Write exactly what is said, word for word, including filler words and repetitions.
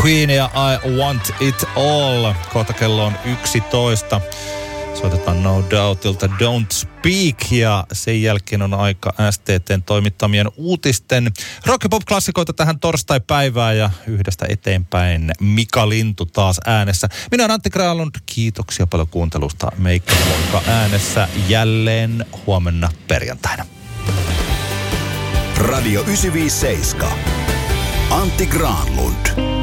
Queen ja I Want It All. Kohta kello on yksitoista. Soitetaan No Doubtilta Don't Speak ja sen jälkeen on aika S T T:n toimittamien uutisten rock- ja pop-klassikoita tähän torstai-päivään ja yhdestä eteenpäin Mika Lintu taas äänessä. Minä olen Antti Granlund, kiitoksia paljon kuuntelusta. Meikka Luokka äänessä jälleen huomenna perjantaina. Radio yhdeksäntoista piste seitsemän. Antti Granlund.